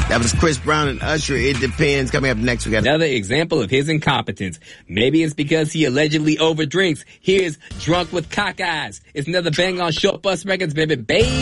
That was Chris Brown and Usher. It depends. Coming up next, we got another example of his incompetence. Maybe it's because he allegedly overdrinks. Here's Drunk with Cock Eyes. It's another bang on Short Bus Records, baby.